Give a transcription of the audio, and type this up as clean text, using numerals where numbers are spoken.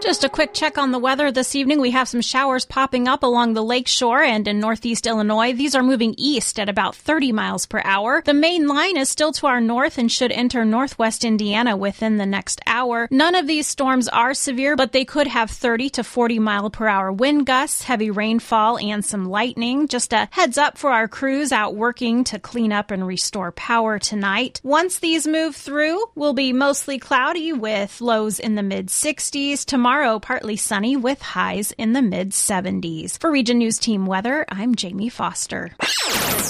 Just a quick check on the weather this evening. We have some showers popping up along the lakeshore and in northeast Illinois. These are moving east at about 30 miles per hour. The main line is still to our north and should enter northwest Indiana within the next hour. None of these storms are severe, but they could have 30 to 40 mile per hour wind gusts, heavy rainfall, and some lightning. Just a heads up for our crews out working to clean up and restore power tonight. Once these move through, we'll be mostly cloudy with lows in the mid-60s. Tomorrow, partly sunny with highs in the mid-70s. For Region News Team Weather, I'm Jamie Foster.